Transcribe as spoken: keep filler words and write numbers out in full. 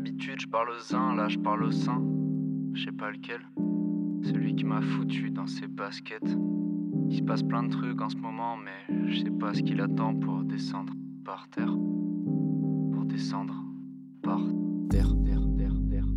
d'habitude je parle aux uns, là je parle au sein. Je sais pas lequel. Celui qui m'a foutu dans ses baskets. Il se passe plein de trucs en ce moment, mais je sais pas ce qu'il attend pour descendre par terre. Pour descendre.